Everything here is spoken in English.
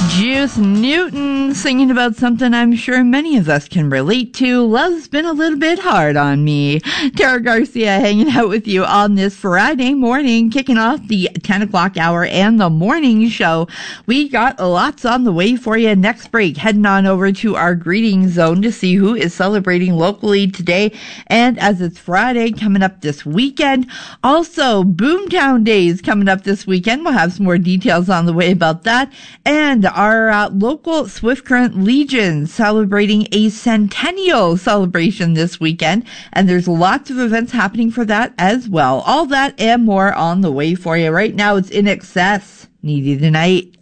Juice Newton singing about something I'm sure many of us can relate to. Love's been a little bit hard on me. Tara Garcia hanging out with you on this Friday morning, kicking off the 10 o'clock hour and the morning show. We got lots on the way for you. Next break, heading on over to our greeting zone to see who is celebrating locally today. And as it's Friday coming up this weekend, also Boomtown Days coming up this weekend. We'll have some more details on the way about that. And our local Swift Current Legion celebrating a centennial celebration this weekend. And there's lots of events happening for that as well. All that and more on the way for you. Right now, it's In Excess. Needy Tonight.